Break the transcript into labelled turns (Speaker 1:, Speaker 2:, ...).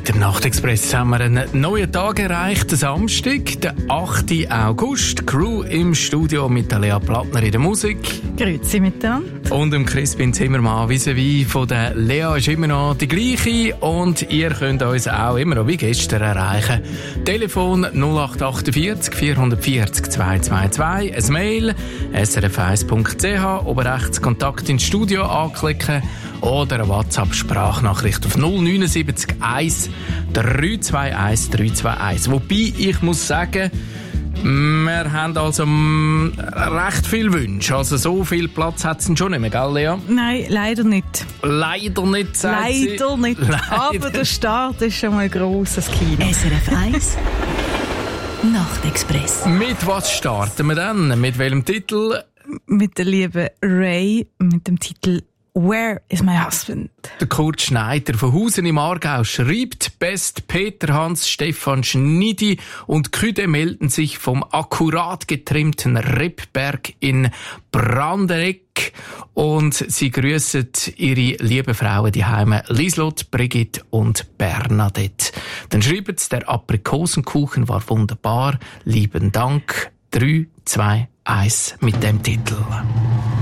Speaker 1: Mit dem Nachtexpress haben wir einen neuen Tag erreicht, Samstag, den 8. August. Crew im Studio mit der Lea Plattner in der Musik.
Speaker 2: Grüezi miteinander.
Speaker 1: Und dem Crispin Zimmermann vis-à-vis von der Lea ist immer noch die gleiche. Und ihr könnt uns auch immer noch wie gestern erreichen. Telefon 0848 440 222, ein Mail srf1.ch, oben rechts Kontakt ins Studio anklicken oder eine WhatsApp-Sprachnachricht auf 079 1 321 321. Wobei, ich muss sagen, wir haben also recht viele Wünsche. Also so viel Platz hat es schon nicht mehr, gell, Lea?
Speaker 2: Nein, leider nicht.
Speaker 1: Leider nicht, sagt sie.
Speaker 2: Leider nicht.
Speaker 1: Leider.
Speaker 2: Aber der Start ist schon mal ein grosses Kino.
Speaker 3: SRF 1 Nachtexpress.
Speaker 1: Mit was starten wir dann? Mit welchem Titel?
Speaker 2: Mit der lieben Ray, mit dem Titel «Where is my husband?»
Speaker 1: Der Kurt Schneider von Hausen im Aargau schreibt, Best Peter Hans, Stefan Schnidi und Küde melden sich vom akkurat getrimmten Rippberg in Brandereck und sie grüßen ihre lieben Frauen die Heime Lieslott, Brigitte und Bernadette. Dann schreiben sie, der Aprikosenkuchen war wunderbar, lieben Dank, 3, 2, 1 mit dem Titel.